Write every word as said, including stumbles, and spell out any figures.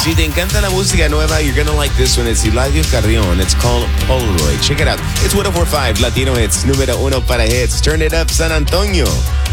Si te encanta la música nueva, you're gonna like this one. It's Eladio Carrion. It's called Polaroid. Check it out. It's one oh four point five Latino Hits, número uno para hits. Turn it up, San Antonio.